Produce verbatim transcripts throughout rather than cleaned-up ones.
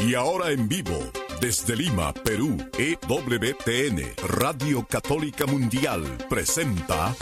Y ahora en vivo, desde Lima, Perú, E W T N, Radio Católica Mundial, presenta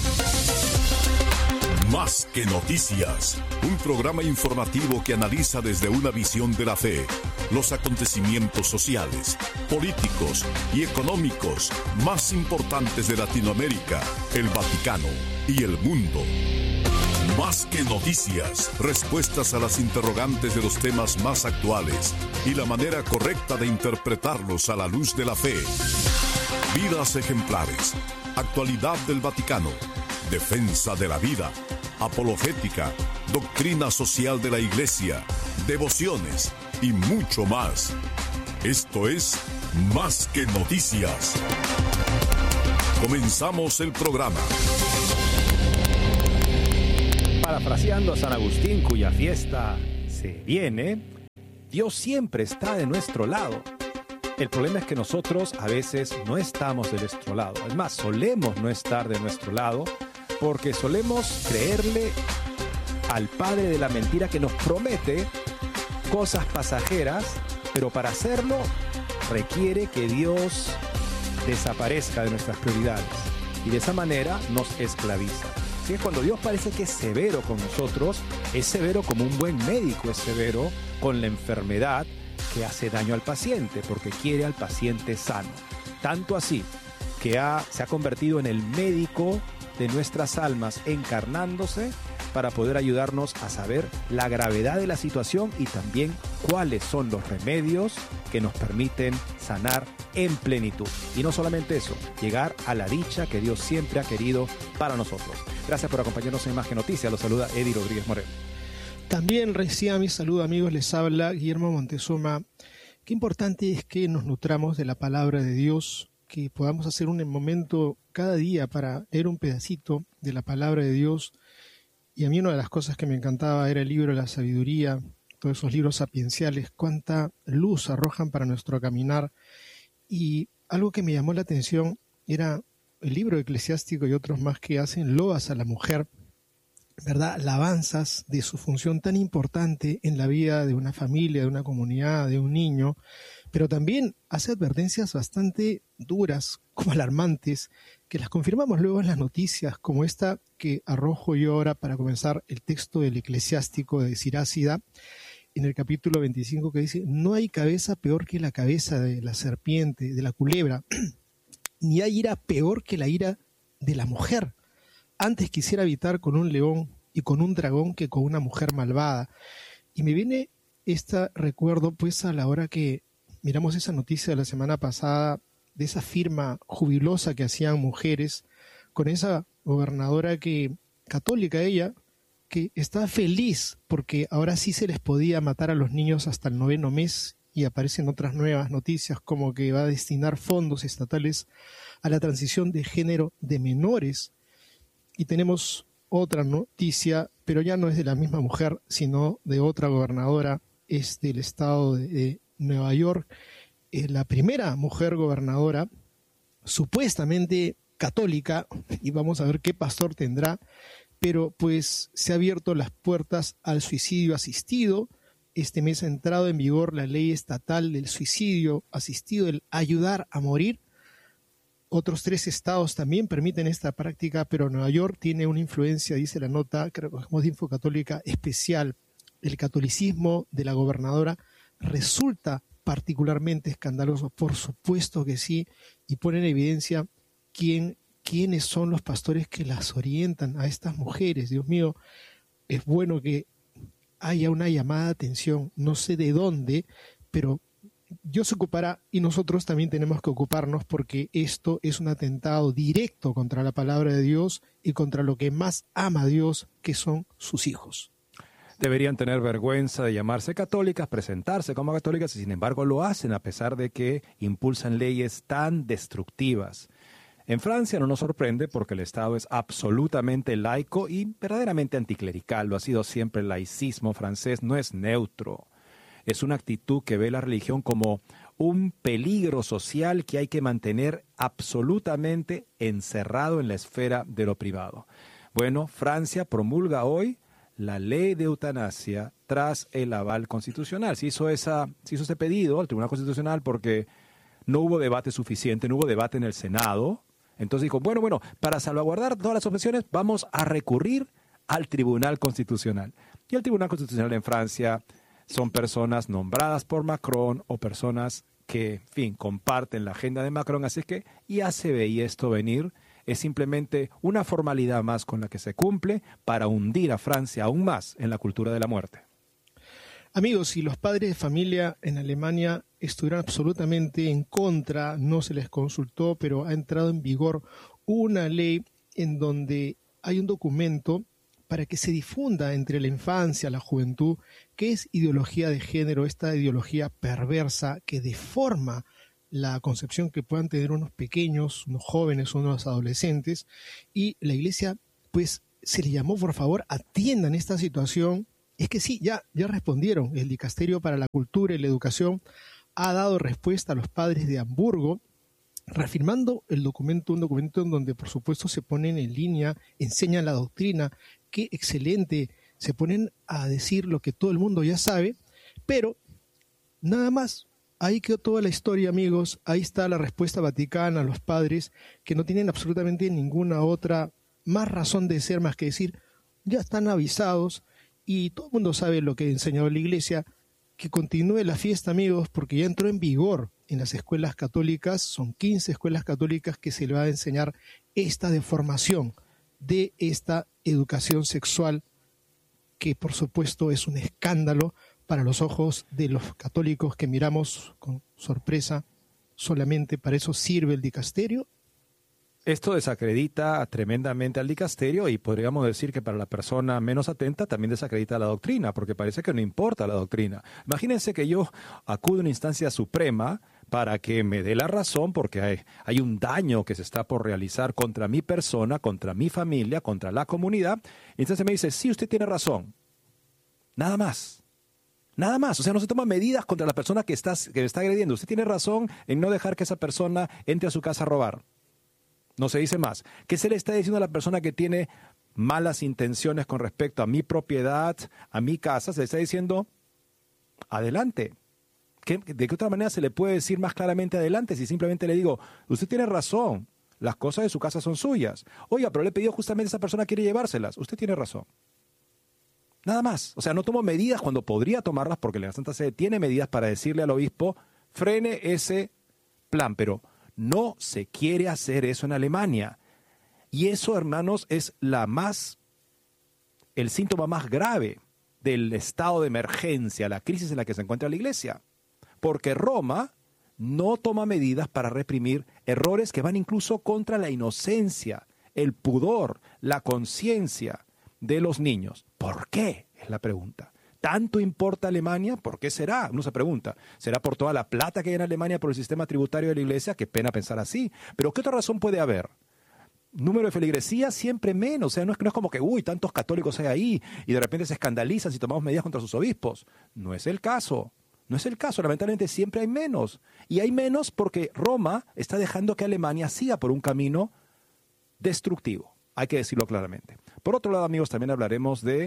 Más que Noticias, un programa informativo que analiza desde una visión de la fe los acontecimientos sociales, políticos y económicos más importantes de Latinoamérica, el Vaticano y el mundo. Más que noticias, respuestas a las interrogantes de los temas más actuales y la manera correcta de interpretarlos a la luz de la fe. Vidas ejemplares, actualidad del Vaticano, defensa de la vida, apologética, doctrina social de la Iglesia, devociones y mucho más. Esto es Más que Noticias. Comenzamos el programa. Parafraseando a San Agustín, cuya fiesta se viene, Dios siempre está de nuestro lado. El problema es que nosotros a veces no estamos de nuestro lado. Es más, solemos no estar de nuestro lado porque solemos creerle al padre de la mentira que nos promete cosas pasajeras, pero para hacerlo requiere que Dios desaparezca de nuestras prioridades y de esa manera nos esclaviza. Así que cuando Dios parece que es severo con nosotros, es severo como un buen médico es severo con la enfermedad que hace daño al paciente, porque quiere al paciente sano. Tanto así que ha, se ha convertido en el médico de nuestras almas, encarnándose para poder ayudarnos a saber la gravedad de la situación y también cuáles son los remedios que nos permiten sanar en plenitud. Y no solamente eso, llegar a la dicha que Dios siempre ha querido para nosotros. Gracias por acompañarnos en Más que Noticias. Los saluda Eddie Rodríguez Moreno. También reciba mi saludo, amigos. Les habla Guillermo Montezuma. Qué importante es que nos nutramos de la palabra de Dios, que podamos hacer un momento cada día para leer un pedacito de la palabra de Dios. Y a mí una de las cosas que me encantaba era el libro de la sabiduría, todos esos libros sapienciales, cuánta luz arrojan para nuestro caminar. Y algo que me llamó la atención era el libro eclesiástico y otros más que hacen loas a la mujer, ¿verdad? Alabanzas de su función tan importante en la vida de una familia, de una comunidad, de un niño, pero también hace advertencias bastante duras, como alarmantes, que las confirmamos luego en las noticias, como esta que arrojo yo ahora para comenzar el texto del eclesiástico de Sirácida, en el capítulo veinticinco, que dice: no hay cabeza peor que la cabeza de la serpiente, de la culebra, ni hay ira peor que la ira de la mujer. Antes quisiera habitar con un león y con un dragón que con una mujer malvada. Y me viene este recuerdo pues a la hora que miramos esa noticia de la semana pasada, de esa firma jubilosa que hacían mujeres, con esa gobernadora que, católica ella, que estaba feliz porque ahora sí se les podía matar a los niños hasta el noveno mes, y aparecen otras nuevas noticias como que va a destinar fondos estatales a la transición de género de menores. Y tenemos otra noticia, pero ya no es de la misma mujer, sino de otra gobernadora, es del estado de, de Nueva York, es la primera mujer gobernadora supuestamente católica, y vamos a ver qué pastor tendrá, pero pues se ha abierto las puertas al suicidio asistido. Este mes ha entrado en vigor la ley estatal del suicidio asistido, el ayudar a morir. Otros tres estados también permiten esta práctica, pero Nueva York tiene una influencia, dice la nota, que recogemos de Infocatólica, especial. El catolicismo de la gobernadora resulta particularmente escandaloso, por supuesto que sí, y pone en evidencia quién, quiénes son los pastores que las orientan a estas mujeres. Dios mío, es bueno que haya una llamada de atención, no sé de dónde, pero Dios se ocupará y nosotros también tenemos que ocuparnos, porque esto es un atentado directo contra la palabra de Dios y contra lo que más ama a Dios, que son sus hijos. Deberían tener vergüenza de llamarse católicas, presentarse como católicas, y sin embargo lo hacen a pesar de que impulsan leyes tan destructivas. En Francia no nos sorprende porque el Estado es absolutamente laico y verdaderamente anticlerical. Lo ha sido siempre. El laicismo francés no es neutro. Es una actitud que ve la religión como un peligro social que hay que mantener absolutamente encerrado en la esfera de lo privado. Bueno, Francia promulga hoy la ley de eutanasia tras el aval constitucional. Se hizo, esa, se hizo ese pedido al Tribunal Constitucional porque no hubo debate suficiente, no hubo debate en el Senado. Entonces dijo, bueno, bueno, para salvaguardar todas las objeciones vamos a recurrir al Tribunal Constitucional. Y el Tribunal Constitucional en Francia son personas nombradas por Macron o personas que, en fin, comparten la agenda de Macron. Así que ya se veía esto venir. Es simplemente una formalidad más con la que se cumple para hundir a Francia aún más en la cultura de la muerte. Amigos, si los padres de familia en Alemania estuvieron absolutamente en contra, no se les consultó, pero ha entrado en vigor una ley en donde hay un documento para que se difunda entre la infancia, la juventud, qué es ideología de género, esta ideología perversa que deforma la concepción que puedan tener unos pequeños, unos jóvenes, unos adolescentes, y la iglesia, pues, se le llamó, por favor, atiendan esta situación. Es que sí, ya, ya respondieron. El Dicasterio para la Cultura y la Educación ha dado respuesta a los padres de Hamburgo, reafirmando el documento, un documento en donde, por supuesto, se ponen en línea, enseñan la doctrina. Qué excelente, se ponen a decir lo que todo el mundo ya sabe, pero nada más. Ahí quedó toda la historia, amigos. Ahí está la respuesta vaticana a los padres que no tienen absolutamente ninguna otra más razón de ser más que decir, ya están avisados y todo el mundo sabe lo que ha enseñado la iglesia, que continúe la fiesta, amigos, porque ya entró en vigor en las escuelas católicas. Son quince escuelas católicas que se le va a enseñar esta deformación de esta educación sexual, que por supuesto es un escándalo para los ojos de los católicos que miramos con sorpresa. Solamente para eso sirve el dicasterio. Esto desacredita tremendamente al dicasterio y podríamos decir que para la persona menos atenta también desacredita la doctrina, porque parece que no importa la doctrina. Imagínense que yo acudo a una instancia suprema para que me dé la razón porque hay, hay un daño que se está por realizar contra mi persona, contra mi familia, contra la comunidad. Y entonces me dice, sí, usted tiene razón. Nada más. Nada más, o sea, no se toman medidas contra la persona que está, que está agrediendo. Usted tiene razón en no dejar que esa persona entre a su casa a robar. No se dice más. ¿Qué se le está diciendo a la persona que tiene malas intenciones con respecto a mi propiedad, a mi casa? Se le está diciendo, adelante. ¿Qué, ¿De qué otra manera se le puede decir más claramente adelante si simplemente le digo, usted tiene razón, las cosas de su casa son suyas? Oiga, pero le he pedido justamente a esa persona quiere llevárselas. Usted tiene razón. Nada más. O sea, no tomo medidas cuando podría tomarlas porque la Santa Sede tiene medidas para decirle al obispo, frene ese plan, pero no se quiere hacer eso en Alemania. Y eso, hermanos, es la más, el síntoma más grave del estado de emergencia, la crisis en la que se encuentra la Iglesia. Porque Roma no toma medidas para reprimir errores que van incluso contra la inocencia, el pudor, la conciencia de los niños. ¿Por qué? Es la pregunta. ¿Tanto importa Alemania? ¿Por qué será? Uno se pregunta. ¿Será por toda la plata que hay en Alemania por el sistema tributario de la Iglesia? Qué pena pensar así. Pero ¿qué otra razón puede haber? Número de feligresía siempre menos. O sea, no es, no es como que, uy, tantos católicos hay ahí y de repente se escandalizan si tomamos medidas contra sus obispos. No es el caso. No es el caso. Lamentablemente siempre hay menos. Y hay menos porque Roma está dejando que Alemania siga por un camino destructivo. Hay que decirlo claramente. Por otro lado, amigos, también hablaremos de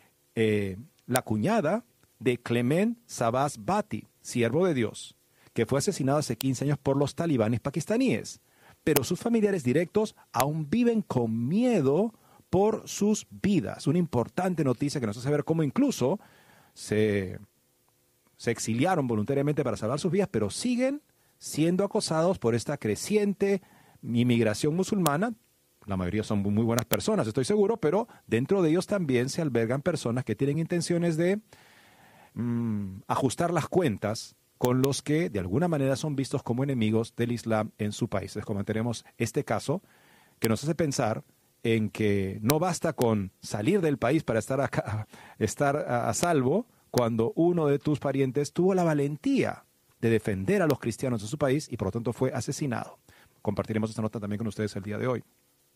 eh, la cuñada de Clement Sabas Bhatti, siervo de Dios, que fue asesinado hace quince años por los talibanes pakistaníes. Pero sus familiares directos aún viven con miedo por sus vidas. Una importante noticia que nos hace ver cómo incluso se, se exiliaron voluntariamente para salvar sus vidas, pero siguen siendo acosados por esta creciente inmigración musulmana. La mayoría son muy buenas personas, estoy seguro, pero dentro de ellos también se albergan personas que tienen intenciones de mmm, ajustar las cuentas con los que de alguna manera son vistos como enemigos del Islam en su país. Les comentaremos este caso que nos hace pensar en que no basta con salir del país para estar, acá, estar a, a salvo cuando uno de tus parientes tuvo la valentía de defender a los cristianos de su país y por lo tanto fue asesinado. Compartiremos esta nota también con ustedes el día de hoy.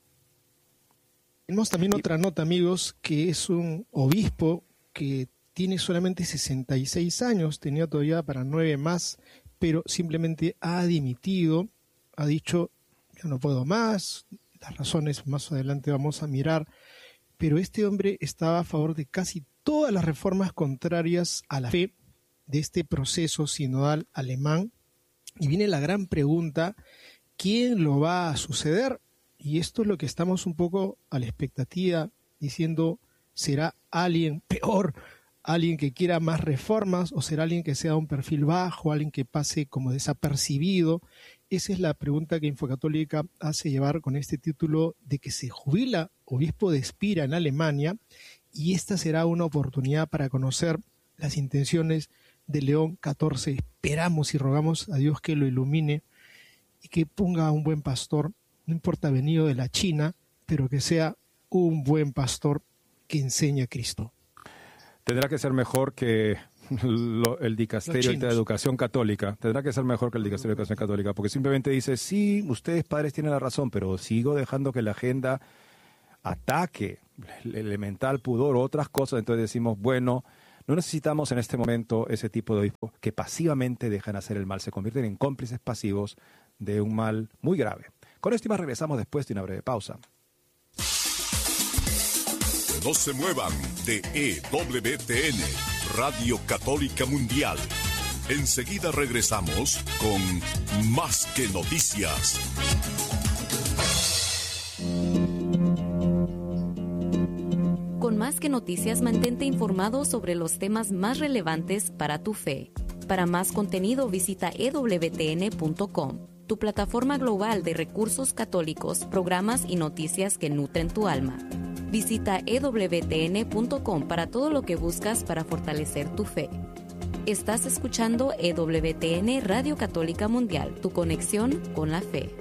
Tenemos también otra nota, amigos, que es un obispo que tiene solamente sesenta y seis años, tenía todavía para nueve más, pero simplemente ha dimitido, ha dicho, ya no puedo más, las razones más adelante vamos a mirar, pero este hombre estaba a favor de casi todas las reformas contrarias a la fe de este proceso sinodal alemán. Y viene la gran pregunta, ¿quién lo va a suceder? Y esto es lo que estamos un poco a la expectativa, diciendo, ¿será alguien peor, alguien que quiera más reformas, o será alguien que sea un perfil bajo, alguien que pase como desapercibido? Esa es la pregunta que Infocatólica hace llevar con este título de que se jubila obispo de Espira en Alemania, y esta será una oportunidad para conocer las intenciones de León catorce. Esperamos y rogamos a Dios que lo ilumine y que ponga a un buen pastor, no importa venido de la China, pero que sea un buen pastor que enseñe a Cristo. Tendrá que ser mejor que lo, el dicasterio de Educación Católica. Tendrá que ser mejor que el dicasterio de Educación Católica, porque simplemente dice, sí, ustedes padres tienen la razón, pero sigo dejando que la agenda ataque el elemental pudor o otras cosas. Entonces decimos, bueno, no necesitamos en este momento ese tipo de obispos que pasivamente dejan hacer el mal, se convierten en cómplices pasivos de un mal muy grave. Con esto y más regresamos después de una breve pausa. No se muevan de E W T N, Radio Católica Mundial. Enseguida regresamos con Más que Noticias. Con Más que Noticias, mantente informado sobre los temas más relevantes para tu fe. Para más contenido, visita e w t n punto com, tu plataforma global de recursos católicos, programas y noticias que nutren tu alma. Visita e w t n punto com para todo lo que buscas para fortalecer tu fe. Estás escuchando E W T N Radio Católica Mundial, tu conexión con la fe.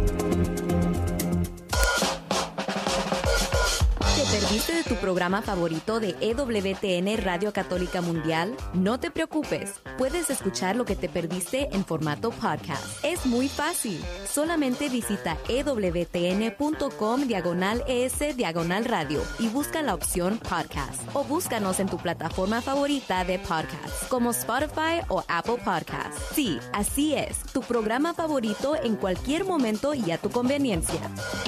¿Te perdiste de tu programa favorito de E W T N Radio Católica Mundial? No te preocupes, puedes escuchar lo que te perdiste en formato podcast. Es muy fácil. Solamente visita e w t n punto com diagonal es diagonal radio y busca la opción podcast. O búscanos en tu plataforma favorita de podcast, como Spotify o Apple Podcasts. Sí, así es, tu programa favorito en cualquier momento y a tu conveniencia.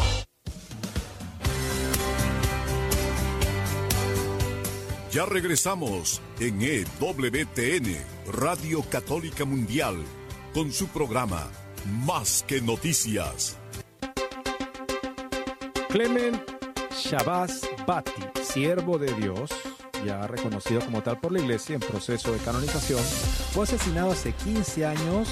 Ya regresamos en E W T N, Radio Católica Mundial, con su programa Más que Noticias. Clement Shabazz Bati, siervo de Dios, ya reconocido como tal por la Iglesia en proceso de canonización, fue asesinado hace quince años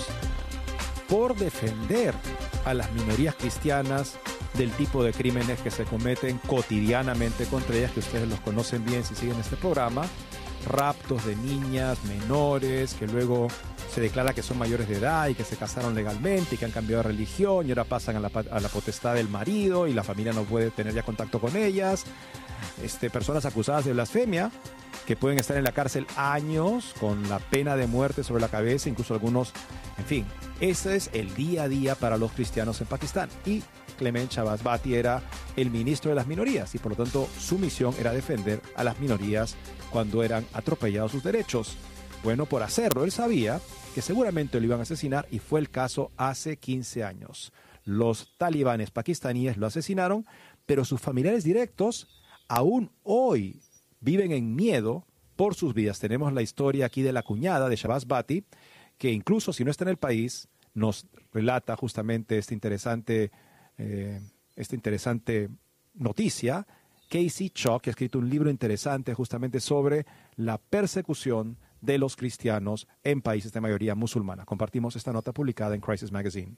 por defender a las minorías cristianas del tipo de crímenes que se cometen cotidianamente contra ellas, que ustedes los conocen bien si siguen este programa: raptos de niñas menores que luego se declara que son mayores de edad y que se casaron legalmente y que han cambiado de religión y ahora pasan a la, a la potestad del marido y la familia no puede tener ya contacto con ellas. Este, personas acusadas de blasfemia que pueden estar en la cárcel años con la pena de muerte sobre la cabeza, incluso algunos, en fin, ese es el día a día para los cristianos en Pakistán. Y Clement Shabazz Bati era el ministro de las minorías y por lo tanto su misión era defender a las minorías cuando eran atropellados sus derechos. Bueno, por hacerlo, él sabía que seguramente lo iban a asesinar y fue el caso hace quince años. Los talibanes pakistaníes lo asesinaron, pero sus familiares directos aún hoy viven en miedo por sus vidas. Tenemos la historia aquí de la cuñada de Shabazz Bati, que incluso si no está en el país, nos relata justamente esta interesante, eh, esta interesante noticia. Casey Chock ha escrito un libro interesante justamente sobre la persecución de los cristianos en países de mayoría musulmana. Compartimos esta nota publicada en Crisis Magazine.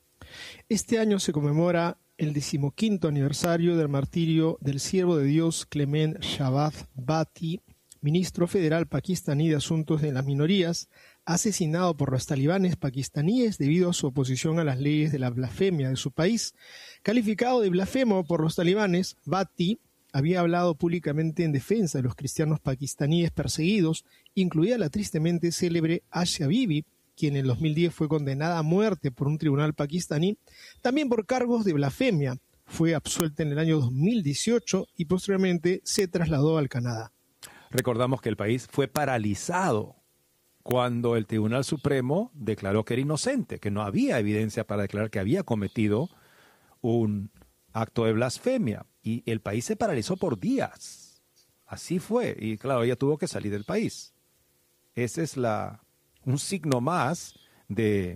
Este año se conmemora el decimoquinto aniversario del martirio del siervo de Dios Clement Shabazz Bati, ministro federal pakistaní de Asuntos de las Minorías, asesinado por los talibanes pakistaníes debido a su oposición a las leyes de la blasfemia de su país. Calificado de blasfemo por los talibanes, Bati había hablado públicamente en defensa de los cristianos pakistaníes perseguidos, incluida la tristemente célebre Asia Bibi, quien en dos mil diez fue condenada a muerte por un tribunal pakistaní, también por cargos de blasfemia. Fue absuelta en el año dos mil dieciocho y posteriormente se trasladó al Canadá. Recordamos que el país fue paralizado cuando el Tribunal Supremo declaró que era inocente, que no había evidencia para declarar que había cometido un acto de blasfemia. y el país se paralizó por días. Así fue. Y claro, ella tuvo que salir del país. Ese es la, un signo más de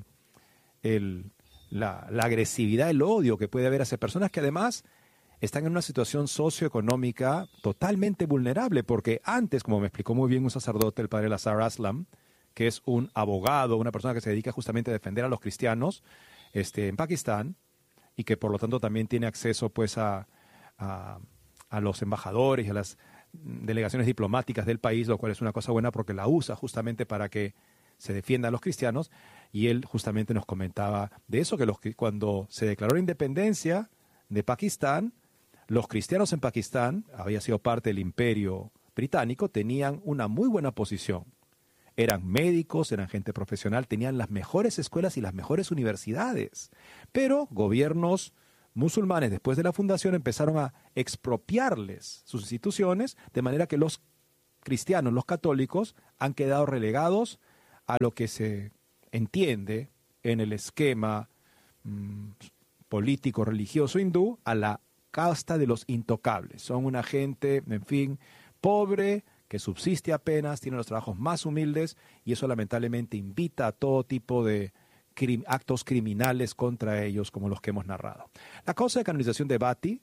el, la, la agresividad, el odio que puede haber hacia personas que además están en una situación socioeconómica totalmente vulnerable, porque antes, como me explicó muy bien un sacerdote, el padre Lazar Aslam, que es un abogado, una persona que se dedica justamente a defender a los cristianos este, en Pakistán, y que por lo tanto también tiene acceso pues a, a, a los embajadores y a las delegaciones diplomáticas del país, lo cual es una cosa buena porque la usa justamente para que se defiendan a los cristianos, y él justamente nos comentaba de eso, que los, cuando se declaró la independencia de Pakistán, los cristianos en Pakistán, había sido parte del imperio británico, tenían una muy buena posición. Eran médicos, eran gente profesional, tenían las mejores escuelas y las mejores universidades. Pero gobiernos musulmanes, después de la fundación, empezaron a expropiarles sus instituciones, de manera que los cristianos, los católicos, han quedado relegados a lo que se entiende en el esquema mmm, político, religioso hindú, a la casta de los intocables. Son una gente, en fin, pobre, que subsiste apenas, tiene los trabajos más humildes, y eso lamentablemente invita a todo tipo de crim- actos criminales contra ellos, como los que hemos narrado. La causa de canonización de Bhatti,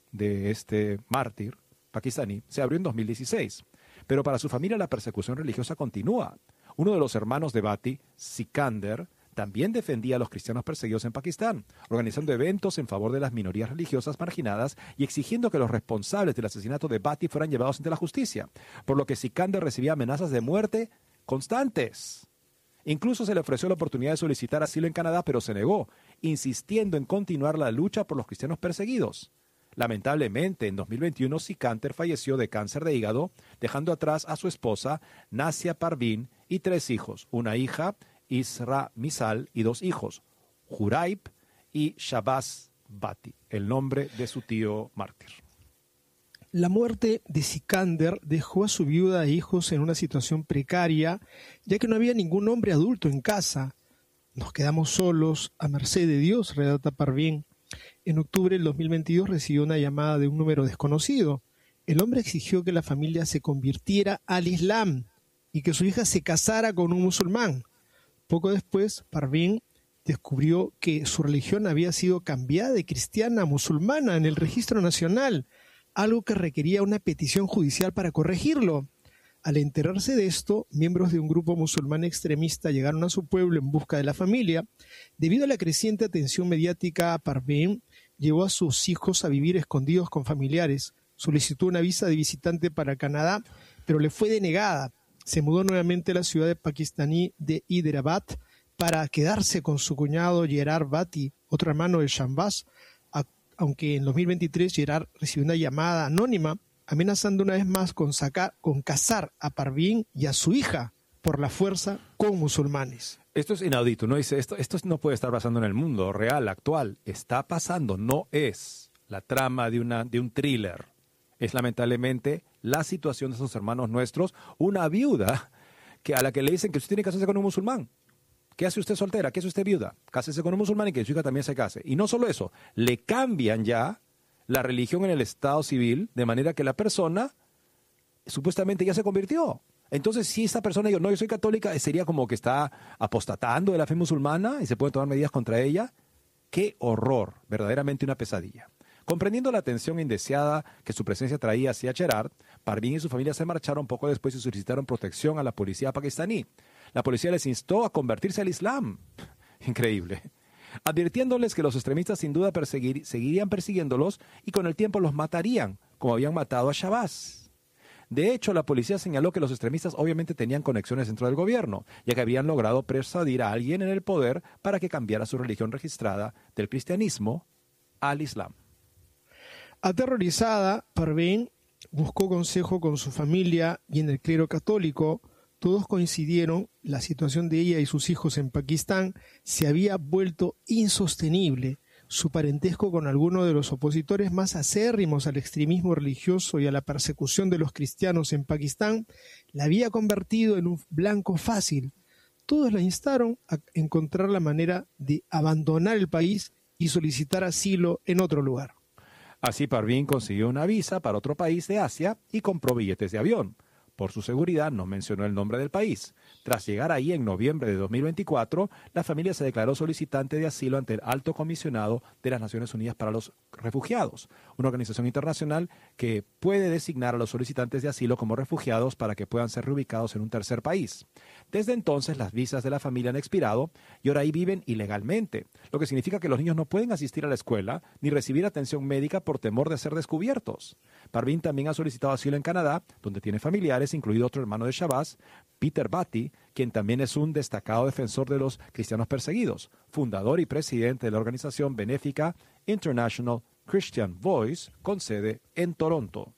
de este mártir pakistaní, se abrió en dos mil dieciséis, pero para su familia la persecución religiosa continúa. Uno de los hermanos de Bhatti, Sikander, también defendía a los cristianos perseguidos en Pakistán, organizando eventos en favor de las minorías religiosas marginadas y exigiendo que los responsables del asesinato de Bhatti fueran llevados ante la justicia, por lo que Sikander recibía amenazas de muerte constantes. Incluso se le ofreció la oportunidad de solicitar asilo en Canadá, pero se negó, insistiendo en continuar la lucha por los cristianos perseguidos. Lamentablemente, en dos mil veintiuno, Sikander falleció de cáncer de hígado, dejando atrás a su esposa, Nasia Parveen, y tres hijos, una hija, Isra Misal, y dos hijos, Juraib y Shabazz Bhatti, el nombre de su tío mártir. La muerte de Sikander dejó a su viuda e hijos en una situación precaria, ya que no había ningún hombre adulto en casa. Nos quedamos solos, a merced de Dios, relata Parveen. En octubre del dos mil veintidós recibió una llamada de un número desconocido. El hombre exigió que la familia se convirtiera al Islam y que su hija se casara con un musulmán. Poco después, Parveen descubrió que su religión había sido cambiada de cristiana a musulmana en el registro nacional, algo que requería una petición judicial para corregirlo. Al enterarse de esto, miembros de un grupo musulmán extremista llegaron a su pueblo en busca de la familia. Debido a la creciente atención mediática, Parveen llevó a sus hijos a vivir escondidos con familiares. Solicitó una visa de visitante para Canadá, pero le fue denegada. Se mudó nuevamente a la ciudad de pakistaní de Hyderabad para quedarse con su cuñado Gerard Bhatti, otro hermano de Shahbaz, aunque en dos mil veintitrés Gerard recibió una llamada anónima amenazando una vez más con, sacar, con casar a Parveen y a su hija por la fuerza con musulmanes. Esto es inaudito, ¿no? Dice, esto, esto no puede estar pasando en el mundo real, actual. Está pasando, no es la trama de, una, de un thriller. Es lamentablemente la situación de esos hermanos nuestros, una viuda que a la que le dicen que usted tiene que casarse con un musulmán. ¿Qué hace usted soltera? ¿Qué hace usted viuda? Cásese con un musulmán y que su hija también se case. Y no solo eso, le cambian ya la religión en el estado civil, de manera que la persona supuestamente ya se convirtió. Entonces, si esta persona dice, no, yo soy católica, sería como que está apostatando de la fe musulmana y se pueden tomar medidas contra ella. ¡Qué horror! Verdaderamente una pesadilla. Comprendiendo la atención indeseada que su presencia traía hacia Gerard, Parveen y su familia se marcharon poco después y solicitaron protección a la policía pakistaní. La policía les instó a convertirse al Islam. Increíble. Advirtiéndoles que los extremistas sin duda perseguir, seguirían persiguiéndolos y con el tiempo los matarían, como habían matado a Shahbaz. De hecho, la policía señaló que los extremistas obviamente tenían conexiones dentro del gobierno, ya que habían logrado persuadir a alguien en el poder para que cambiara su religión registrada del cristianismo al Islam. Aterrorizada, Parveen buscó consejo con su familia y en el clero católico. Todos coincidieron, la situación de ella y sus hijos en Pakistán se había vuelto insostenible. Su parentesco con algunos de los opositores más acérrimos al extremismo religioso y a la persecución de los cristianos en Pakistán la había convertido en un blanco fácil. Todos la instaron a encontrar la manera de abandonar el país y solicitar asilo en otro lugar. Así Parveen consiguió una visa para otro país de Asia y compró billetes de avión. Por su seguridad no mencionó el nombre del país. Tras llegar ahí en noviembre de dos mil veinticuatro, la familia se declaró solicitante de asilo ante el Alto Comisionado de las Naciones Unidas para los Refugiados, una organización internacional que puede designar a los solicitantes de asilo como refugiados para que puedan ser reubicados en un tercer país. Desde entonces, las visas de la familia han expirado y ahora ahí viven ilegalmente, lo que significa que los niños no pueden asistir a la escuela ni recibir atención médica por temor de ser descubiertos. Parveen también ha solicitado asilo en Canadá, donde tiene familiares, incluido otro hermano de Shabazz, Peter Batty, quien también es un destacado defensor de los cristianos perseguidos, fundador y presidente de la organización benéfica International Christian Voice, con sede en Toronto.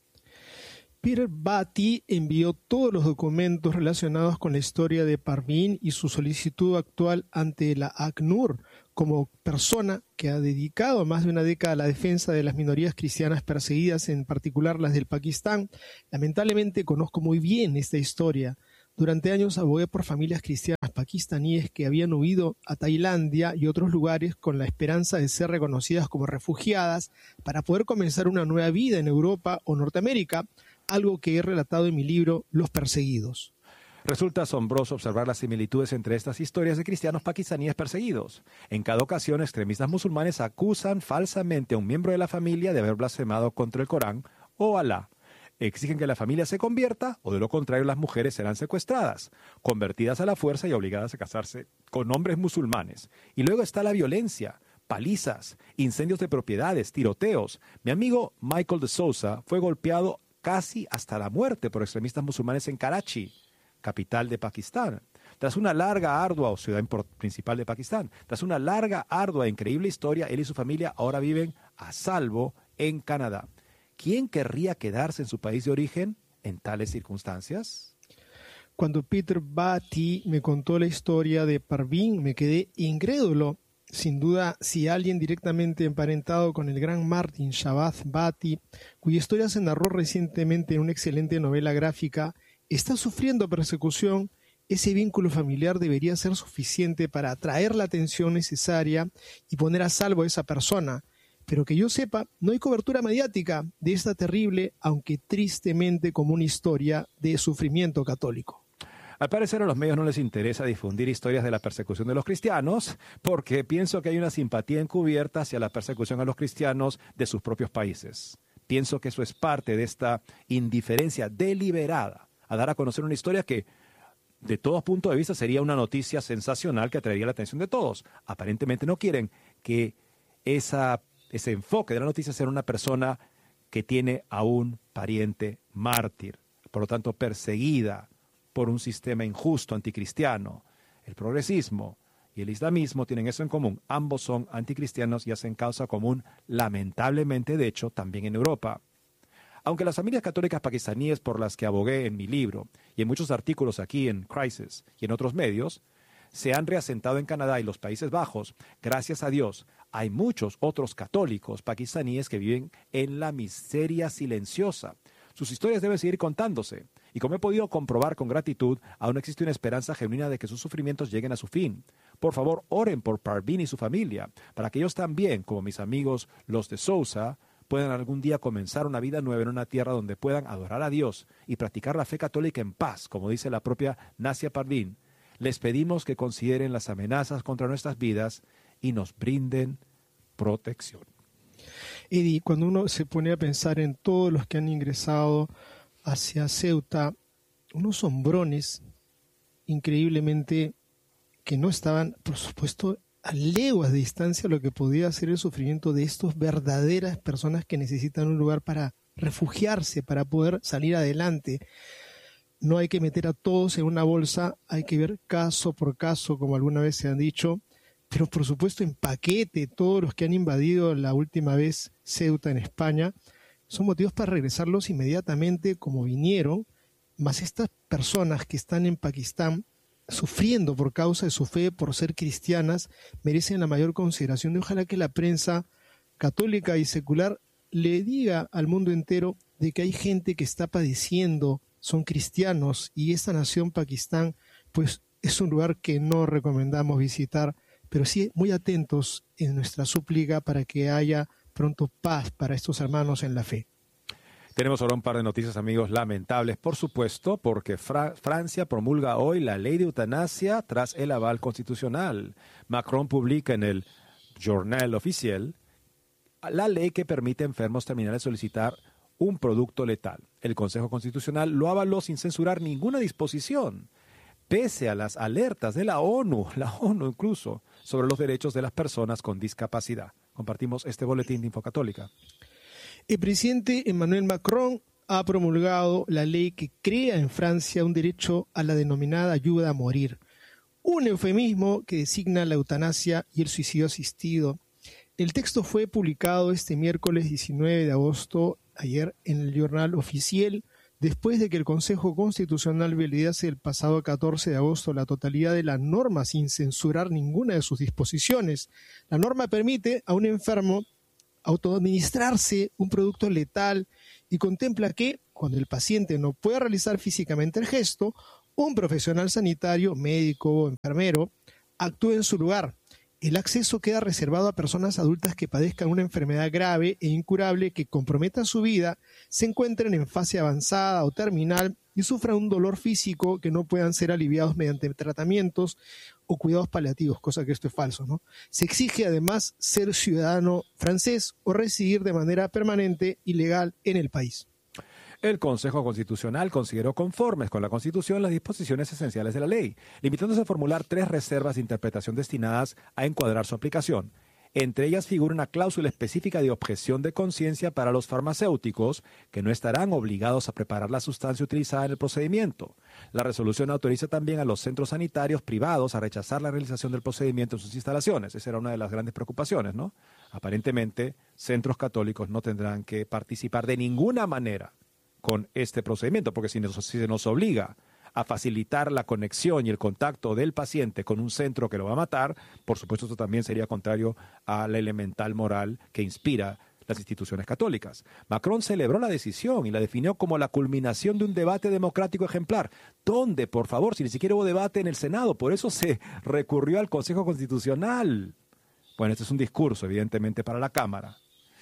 Peter Batty envió todos los documentos relacionados con la historia de Parveen y su solicitud actual ante la ACNUR, como persona que ha dedicado más de una década a la defensa de las minorías cristianas perseguidas, en particular las del Pakistán. Lamentablemente conozco muy bien esta historia. Durante años abogué por familias cristianas pakistaníes que habían huido a Tailandia y otros lugares con la esperanza de ser reconocidas como refugiadas para poder comenzar una nueva vida en Europa o Norteamérica, algo que he relatado en mi libro Los Perseguidos. Resulta asombroso observar las similitudes entre estas historias de cristianos pakistaníes perseguidos. En cada ocasión, extremistas musulmanes acusan falsamente a un miembro de la familia de haber blasfemado contra el Corán o Alá. Exigen que la familia se convierta o de lo contrario las mujeres serán secuestradas, convertidas a la fuerza y obligadas a casarse con hombres musulmanes. Y luego está la violencia, palizas, incendios de propiedades, tiroteos. Mi amigo Michael de Souza fue golpeado casi hasta la muerte por extremistas musulmanes en Karachi, capital de Pakistán. Tras una larga, ardua, o ciudad principal de Pakistán, tras una larga, ardua e increíble historia, él y su familia ahora viven a salvo en Canadá. ¿Quién querría quedarse en su país de origen en tales circunstancias? Cuando Peter Batty me contó la historia de Parveen, me quedé incrédulo. Sin duda, si alguien directamente emparentado con el gran Martin Shabazz Batty, cuya historia se narró recientemente en una excelente novela gráfica, está sufriendo persecución, ese vínculo familiar debería ser suficiente para atraer la atención necesaria y poner a salvo a esa persona. Pero que yo sepa, no hay cobertura mediática de esta terrible, aunque tristemente común historia de sufrimiento católico. Al parecer a los medios no les interesa difundir historias de la persecución de los cristianos, porque pienso que hay una simpatía encubierta hacia la persecución a los cristianos de sus propios países. Pienso que eso es parte de esta indiferencia deliberada a dar a conocer una historia que, de todos puntos de vista, sería una noticia sensacional que atraería la atención de todos. Aparentemente no quieren que esa, ese enfoque de la noticia sea una persona que tiene a un pariente mártir, por lo tanto perseguida por un sistema injusto anticristiano. El progresismo y el islamismo tienen eso en común. Ambos son anticristianos y hacen causa común, lamentablemente, de hecho, también en Europa. Aunque las familias católicas pakistaníes por las que abogué en mi libro y en muchos artículos aquí en Crisis y en otros medios, se han reasentado en Canadá y los Países Bajos, gracias a Dios, hay muchos otros católicos pakistaníes que viven en la miseria silenciosa. Sus historias deben seguir contándose. Y como he podido comprobar con gratitud, aún existe una esperanza genuina de que sus sufrimientos lleguen a su fin. Por favor, oren por Parveen y su familia, para que ellos también, como mis amigos los de Sousa, puedan algún día comenzar una vida nueva en una tierra donde puedan adorar a Dios y practicar la fe católica en paz, como dice la propia Nasia Parveen. Les pedimos que consideren las amenazas contra nuestras vidas y nos brinden protección. Eddie, cuando uno se pone a pensar en todos los que han ingresado hacia Ceuta, unos hombrones increíblemente que no estaban, por supuesto, a leguas de distancia lo que podía ser el sufrimiento de estas verdaderas personas que necesitan un lugar para refugiarse, para poder salir adelante. No hay que meter a todos en una bolsa, hay que ver caso por caso, como alguna vez se han dicho, pero por supuesto en paquete. Todos los que han invadido la última vez Ceuta en España son motivos para regresarlos inmediatamente como vinieron, más estas personas que están en Pakistán sufriendo por causa de su fe, por ser cristianas, merecen la mayor consideración. Y ojalá que la prensa católica y secular le diga al mundo entero de que hay gente que está padeciendo, son cristianos, y esta nación Pakistán pues es un lugar que no recomendamos visitar, pero sí muy atentos en nuestra súplica para que haya pronto paz para estos hermanos en la fe. Tenemos ahora un par de noticias, amigos, lamentables, por supuesto, porque Fra- Francia promulga hoy la ley de eutanasia tras el aval constitucional. Macron publica en el Journal Officiel la ley que permite a enfermos terminales solicitar un producto letal. El Consejo Constitucional lo avaló sin censurar ninguna disposición, pese a las alertas de la ONU, la ONU incluso, sobre los derechos de las personas con discapacidad. Compartimos este boletín de Infocatólica. El presidente Emmanuel Macron ha promulgado la ley que crea en Francia un derecho a la denominada ayuda a morir, un eufemismo que designa la eutanasia y el suicidio asistido. El texto fue publicado este miércoles diecinueve de agosto, ayer, en el Journal Officiel, después de que el Consejo Constitucional validase el pasado catorce de agosto la totalidad de la norma sin censurar ninguna de sus disposiciones. La norma permite a un enfermo autoadministrarse un producto letal y contempla que, cuando el paciente no pueda realizar físicamente el gesto, un profesional sanitario, médico o enfermero, actúe en su lugar. El acceso queda reservado a personas adultas que padezcan una enfermedad grave e incurable que comprometa su vida, se encuentren en fase avanzada o terminal y sufran un dolor físico que no puedan ser aliviados mediante tratamientos o cuidados paliativos, cosa que esto es falso, ¿no? Se exige además ser ciudadano francés o residir de manera permanente y legal en el país. El Consejo Constitucional consideró conformes con la Constitución las disposiciones esenciales de la ley, limitándose a formular tres reservas de interpretación destinadas a encuadrar su aplicación. Entre ellas figura una cláusula específica de objeción de conciencia para los farmacéuticos, que no estarán obligados a preparar la sustancia utilizada en el procedimiento. La resolución autoriza también a los centros sanitarios privados a rechazar la realización del procedimiento en sus instalaciones. Esa era una de las grandes preocupaciones, ¿no? Aparentemente, centros católicos no tendrán que participar de ninguna manera con este procedimiento, porque si, nos, si se nos obliga a facilitar la conexión y el contacto del paciente con un centro que lo va a matar, por supuesto esto también sería contrario a la elemental moral que inspira las instituciones católicas. Macron celebró la decisión y la definió como la culminación de un debate democrático ejemplar. ¿Dónde, por favor? Si ni siquiera hubo debate en el Senado, por eso se recurrió al Consejo Constitucional. Bueno, este es un discurso, evidentemente, para la Cámara.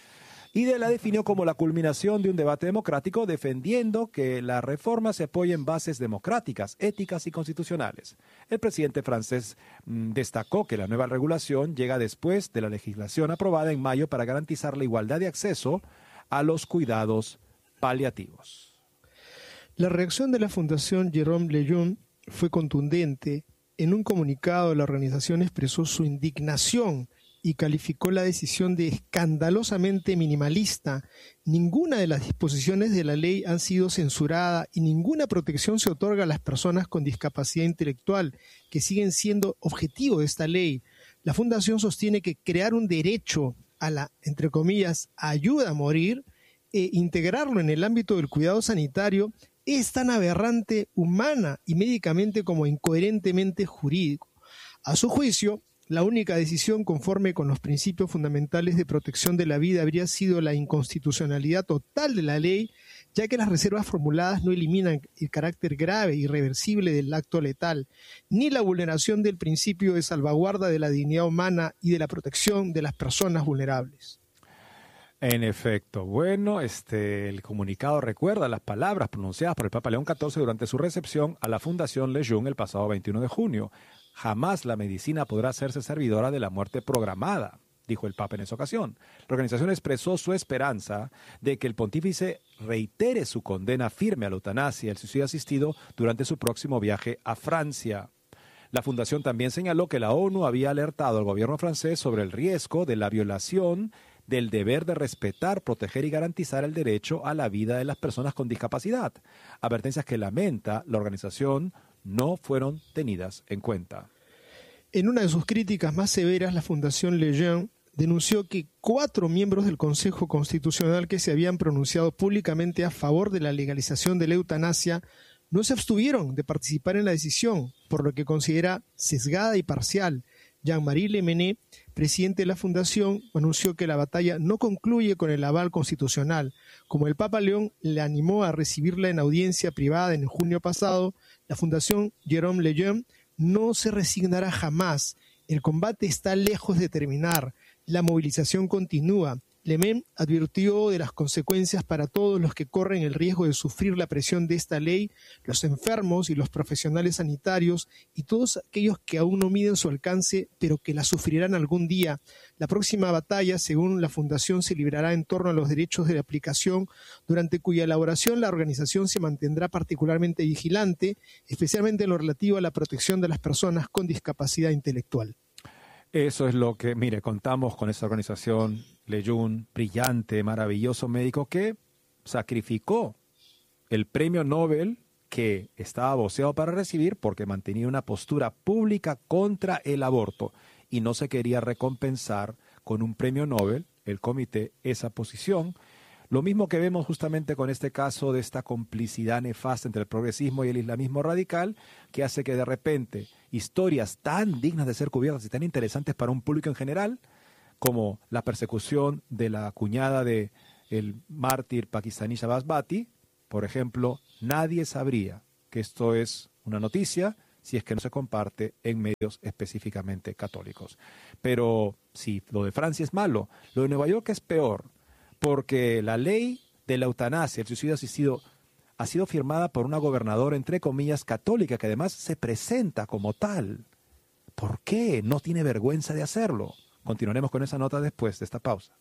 Y de la definió como la culminación de un debate democrático, defendiendo que la reforma se apoya en bases democráticas, éticas y constitucionales. El presidente francés mmm, destacó que la nueva regulación llega después de la legislación aprobada en mayo para garantizar la igualdad de acceso a los cuidados paliativos. La reacción de la Fundación Jérôme Lejeune fue contundente. En un comunicado, la organización expresó su indignación y calificó la decisión de escandalosamente minimalista. Ninguna de las disposiciones de la ley han sido censuradas y ninguna protección se otorga a las personas con discapacidad intelectual, que siguen siendo objetivo de esta ley. La Fundación sostiene que crear un derecho a la, entre comillas, ayuda a morir e integrarlo en el ámbito del cuidado sanitario es tan aberrante humana y médicamente como incoherentemente jurídico. A su juicio, la única decisión conforme con los principios fundamentales de protección de la vida habría sido la inconstitucionalidad total de la ley, ya que las reservas formuladas no eliminan el carácter grave e irreversible del acto letal, ni la vulneración del principio de salvaguarda de la dignidad humana y de la protección de las personas vulnerables. En efecto, bueno, este, el comunicado recuerda las palabras pronunciadas por el Papa León catorce durante su recepción a la Fundación Lejeune el pasado veintiuno de junio. Jamás la medicina podrá hacerse servidora de la muerte programada, dijo el Papa en esa ocasión. La organización expresó su esperanza de que el pontífice reitere su condena firme a la eutanasia y el suicidio asistido durante su próximo viaje a Francia. La fundación también señaló que la ONU había alertado al gobierno francés sobre el riesgo de la violación del deber de respetar, proteger y garantizar el derecho a la vida de las personas con discapacidad. Advertencias que lamenta la organización no fueron tenidas en cuenta. En una de sus críticas más severas, la Fundación Lejeune denunció que cuatro miembros del Consejo Constitucional que se habían pronunciado públicamente a favor de la legalización de la eutanasia no se abstuvieron de participar en la decisión, por lo que considera sesgada y parcial. Jean-Marie Le Mené, presidente de la Fundación, anunció que la batalla no concluye con el aval constitucional. Como el Papa León le animó a recibirla en audiencia privada en junio pasado, la Fundación Jérôme Lejeune no se resignará jamás. El combate está lejos de terminar. La movilización continúa. Lemen advirtió de las consecuencias para todos los que corren el riesgo de sufrir la presión de esta ley, los enfermos y los profesionales sanitarios y todos aquellos que aún no miden su alcance, pero que la sufrirán algún día. La próxima batalla, según la Fundación, se librará en torno a los derechos de la aplicación, durante cuya elaboración la organización se mantendrá particularmente vigilante, especialmente en lo relativo a la protección de las personas con discapacidad intelectual. Eso es lo que, mire, contamos con esa organización, Leyun, brillante, maravilloso médico que sacrificó el premio Nobel que estaba voceado para recibir porque mantenía una postura pública contra el aborto y no se quería recompensar con un premio Nobel, el comité, esa posición. Lo mismo que vemos justamente con este caso de esta complicidad nefasta entre el progresismo y el islamismo radical, que hace que de repente historias tan dignas de ser cubiertas y tan interesantes para un público en general, como la persecución de la cuñada del mártir pakistaní Shahbaz Bhatti, por ejemplo, nadie sabría que esto es una noticia si es que no se comparte en medios específicamente católicos. Pero si lo de Francia es malo, lo de Nueva York es peor, porque la ley de la eutanasia, el suicidio asistido, ha sido firmada por una gobernadora, entre comillas, católica, que además se presenta como tal. ¿Por qué? No tiene vergüenza de hacerlo. Continuaremos con esa nota después de esta pausa.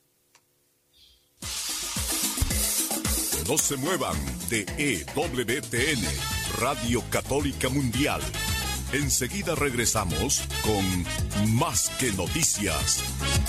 No se muevan de E W T N, Radio Católica Mundial. Enseguida regresamos con Más que Noticias.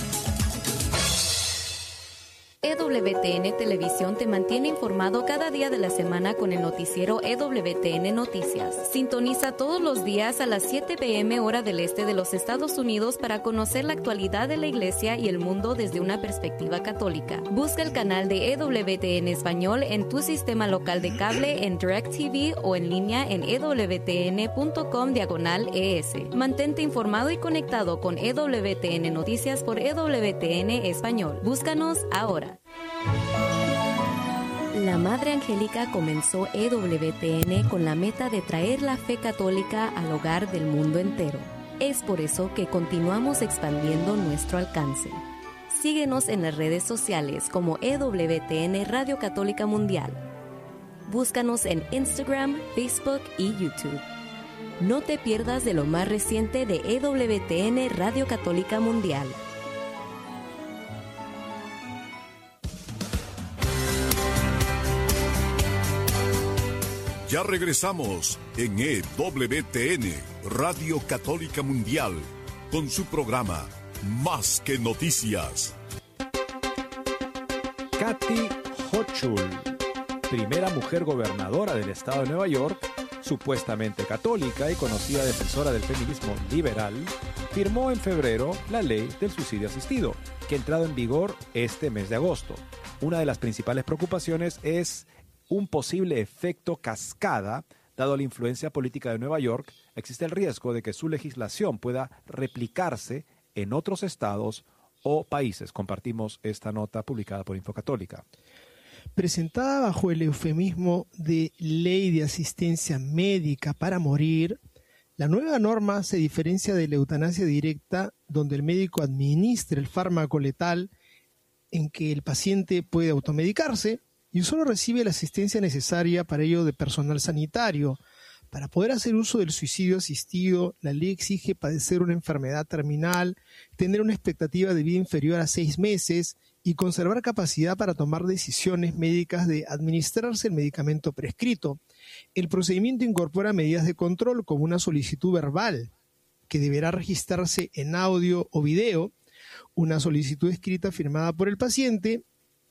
E W T N Televisión te mantiene informado cada día de la semana con el noticiero E W T N Noticias. Sintoniza todos los días a las siete pe eme hora del este de los Estados Unidos para conocer la actualidad de la Iglesia y el mundo desde una perspectiva católica. Busca el canal de E W T N Español en tu sistema local de cable, en DirecTV o en línea en ewtn.com diagonal ES. Mantente informado y conectado con E W T N Noticias por E W T N Español. Búscanos ahora. La Madre Angélica comenzó E W T N con la meta de traer la fe católica al hogar del mundo entero. Es por eso que continuamos expandiendo nuestro alcance. Síguenos en las redes sociales como E W T N Radio Católica Mundial. Búscanos en Instagram, Facebook y YouTube. No te pierdas de lo más reciente de E W T N Radio Católica Mundial. Ya regresamos en E W T N, Radio Católica Mundial, con su programa Más que Noticias. Kathy Hochul, primera mujer gobernadora del estado de Nueva York, supuestamente católica y conocida defensora del feminismo liberal, firmó en febrero la ley del suicidio asistido, que ha entrado en vigor este mes de agosto. Una de las principales preocupaciones es un posible efecto cascada, dado la influencia política de Nueva York. Existe el riesgo de que su legislación pueda replicarse en otros estados o países. Compartimos esta nota publicada por Infocatólica. Presentada bajo el eufemismo de Ley de Asistencia Médica para Morir, la nueva norma se diferencia de la eutanasia directa, donde el médico administra el fármaco letal en que el paciente puede automedicarse y solo recibe la asistencia necesaria para ello de personal sanitario. Para poder hacer uso del suicidio asistido, la ley exige padecer una enfermedad terminal, tener una expectativa de vida inferior a seis meses y conservar capacidad para tomar decisiones médicas de administrarse el medicamento prescrito. El procedimiento incorpora medidas de control como una solicitud verbal, que deberá registrarse en audio o video, una solicitud escrita firmada por el paciente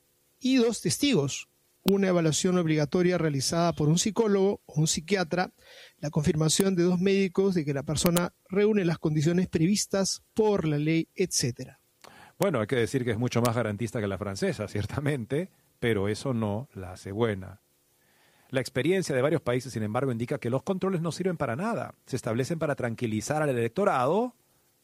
y dos testigos, una evaluación obligatoria realizada por un psicólogo o un psiquiatra, la confirmación de dos médicos de que la persona reúne las condiciones previstas por la ley, etcétera. Bueno, hay que decir que es mucho más garantista que la francesa, ciertamente, pero eso no la hace buena. La experiencia de varios países, sin embargo, indica que los controles no sirven para nada. Se establecen para tranquilizar al electorado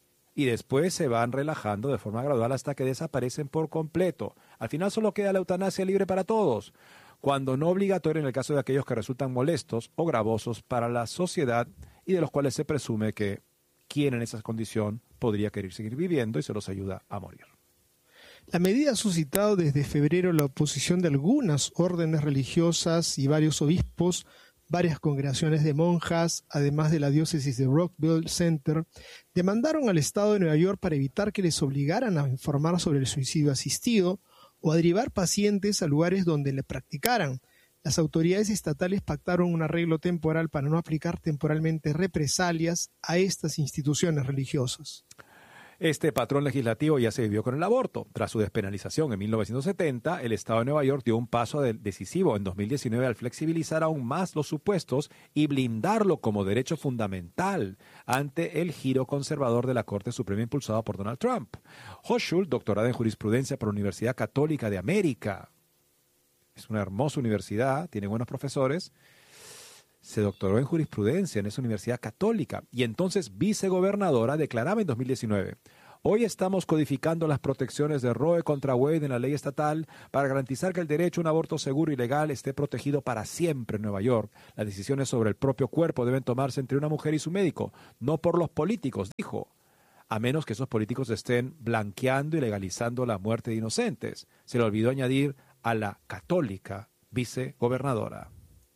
y después se van relajando de forma gradual hasta que desaparecen por completo. Al final solo queda la eutanasia libre para todos, cuando no obligatoria en el caso de aquellos que resultan molestos o gravosos para la sociedad y de los cuales se presume que quien en esa condición podría querer seguir viviendo y se los ayuda a morir. La medida ha suscitado desde febrero la oposición de algunas órdenes religiosas y varios obispos, varias congregaciones de monjas, además de la diócesis de Rockville Center, demandaron al Estado de Nueva York para evitar que les obligaran a informar sobre el suicidio asistido o a derivar pacientes a lugares donde le practicaran. Las autoridades estatales pactaron un arreglo temporal para no aplicar temporalmente represalias a estas instituciones religiosas. Este patrón legislativo ya se vivió con el aborto. Tras su despenalización en mil novecientos setenta, el Estado de Nueva York dio un paso decisivo en dos mil diecinueve al flexibilizar aún más los supuestos y blindarlo como derecho fundamental ante el giro conservador de la Corte Suprema impulsado por Donald Trump. Hochschuld, doctorada en jurisprudencia por la Universidad Católica de América. Es una hermosa universidad, tiene buenos profesores. Se doctoró en jurisprudencia en esa universidad católica y entonces vicegobernadora declaraba en dos mil diecinueve: hoy estamos codificando las protecciones de Roe contra Wade en la ley estatal para garantizar que el derecho a un aborto seguro y legal esté protegido para siempre en Nueva York. Las decisiones sobre el propio cuerpo deben tomarse entre una mujer y su médico, no por los políticos, dijo, a menos que esos políticos estén blanqueando y legalizando la muerte de inocentes. Se le olvidó añadir a la católica vicegobernadora.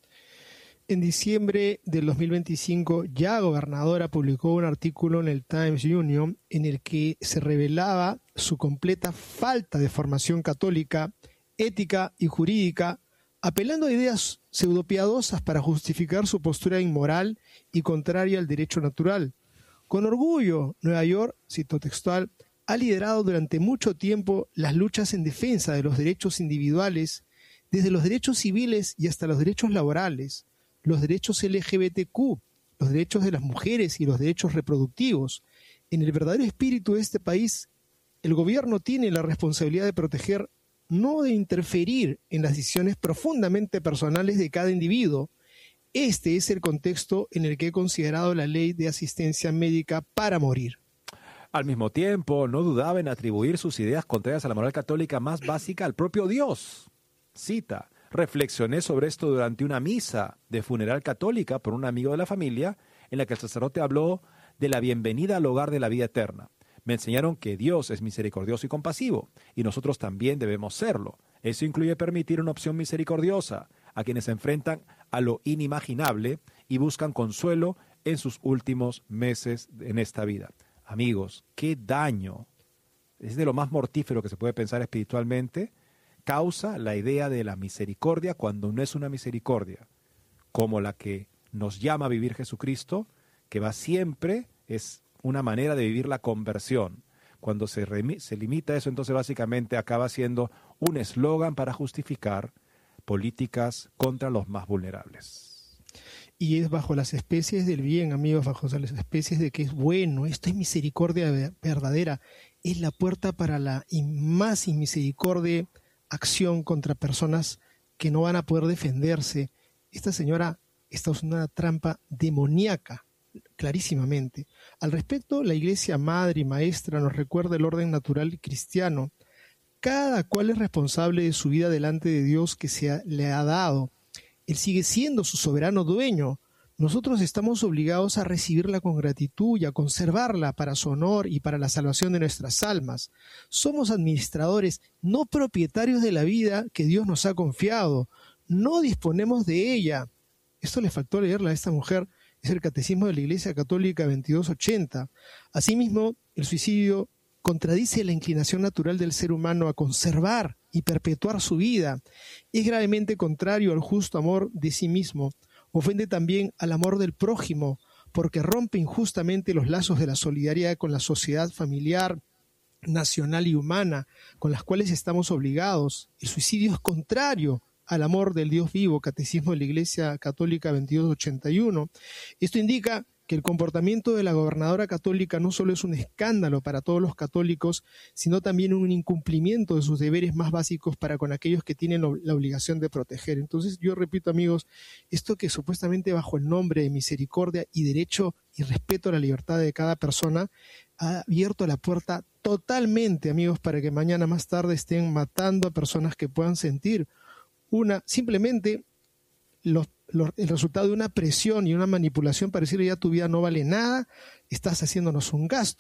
En diciembre del dos mil veinticinco, ya gobernadora publicó un artículo en el Times Union en el que se revelaba su completa falta de formación católica, ética y jurídica, apelando a ideas pseudopiadosas para justificar su postura inmoral y contraria al derecho natural. Con orgullo, Nueva York, cito textual, ha liderado durante mucho tiempo las luchas en defensa de los derechos individuales, desde los derechos civiles y hasta los derechos laborales, los derechos L G B T Q, los derechos de las mujeres y los derechos reproductivos. En el verdadero espíritu de este país, el gobierno tiene la responsabilidad de proteger, no de interferir en las decisiones profundamente personales de cada individuo. Este es el contexto en el que he considerado la ley de asistencia médica para morir. Al mismo tiempo, no dudaba en atribuir sus ideas contrarias a la moral católica más básica al propio Dios. Cita: reflexioné sobre esto durante una misa de funeral católica por un amigo de la familia, en la que el sacerdote habló de la bienvenida al hogar de la vida eterna. Me enseñaron que Dios es misericordioso y compasivo, y nosotros también debemos serlo. Eso incluye permitir una opción misericordiosa a quienes se enfrentan a lo inimaginable y buscan consuelo en sus últimos meses en esta vida. Amigos, qué daño, es de lo más mortífero que se puede pensar espiritualmente, causa la idea de la misericordia cuando no es una misericordia, como la que nos llama a vivir Jesucristo, que va siempre, es una manera de vivir la conversión. Cuando se, remi- se limita eso, entonces básicamente acaba siendo un eslogan para justificar políticas contra los más vulnerables. Y es bajo las especies del bien, amigos, bajo las especies de que es bueno, esto es misericordia verdadera, es la puerta para la más inmisericordia acción contra personas que no van a poder defenderse. Esta señora está usando una trampa demoníaca, clarísimamente. Al respecto, la Iglesia Madre y Maestra nos recuerda el orden natural cristiano. Cada cual es responsable de su vida delante de Dios que se ha, le ha dado. Él sigue siendo su soberano dueño. Nosotros estamos obligados a recibirla con gratitud y a conservarla para su honor y para la salvación de nuestras almas. Somos administradores, no propietarios de la vida que Dios nos ha confiado. No disponemos de ella. Esto le faltó leerla a esta mujer. Es el Catecismo de la Iglesia Católica veintidós ochenta. Asimismo, el suicidio contradice la inclinación natural del ser humano a conservar y perpetuar su vida. Es gravemente contrario al justo amor de sí mismo. Ofende también al amor del prójimo, porque rompe injustamente los lazos de la solidaridad con la sociedad familiar, nacional y humana, con las cuales estamos obligados. El suicidio es contrario al amor del Dios vivo, Catecismo de la Iglesia Católica veintidós ochenta y uno. Esto indica que el comportamiento de la gobernadora católica no solo es un escándalo para todos los católicos, sino también un incumplimiento de sus deberes más básicos para con aquellos que tienen la obligación de proteger. Entonces, yo repito, amigos, esto que supuestamente bajo el nombre de misericordia y derecho y respeto a la libertad de cada persona, ha abierto la puerta totalmente, amigos, para que mañana más tarde estén matando a personas que puedan sentir una, simplemente los el resultado de una presión y una manipulación para decirle ya tu vida no vale nada, estás haciéndonos un gasto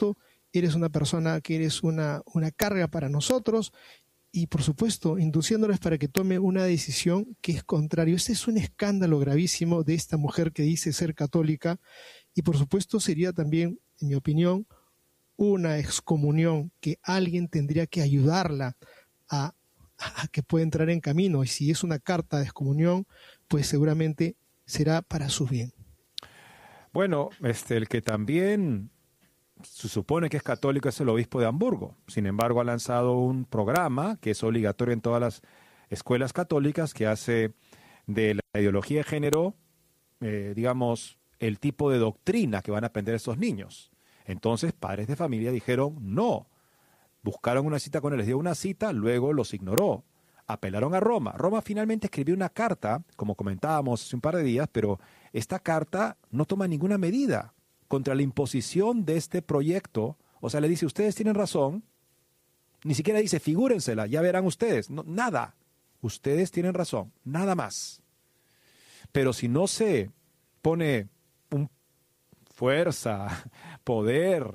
eres una persona que eres una, una carga para nosotros, y por supuesto induciéndoles para que tome una decisión que es contrario. Este es un escándalo gravísimo de esta mujer que dice ser católica, y por supuesto sería también, en mi opinión, una excomunión que alguien tendría que ayudarla a, a que pueda entrar en camino, y si es una carta de excomunión, pues seguramente será para su bien. Bueno, este, el que también se supone que es católico es el obispo de Hamburgo. Sin embargo, ha lanzado un programa que es obligatorio en todas las escuelas católicas, que hace de la ideología de género, eh, digamos, el tipo de doctrina que van a aprender estos niños. Entonces, padres de familia dijeron no. Buscaron una cita con él, les dio una cita, luego los ignoró. Apelaron a Roma. Roma finalmente escribió una carta, como comentábamos hace un par de días, pero esta carta no toma ninguna medida contra la imposición de este proyecto. O sea, le dice, ustedes tienen razón. Ni siquiera dice, figúrensela, ya verán ustedes. No, nada. Ustedes tienen razón, nada más. Pero si no se pone un fuerza, poder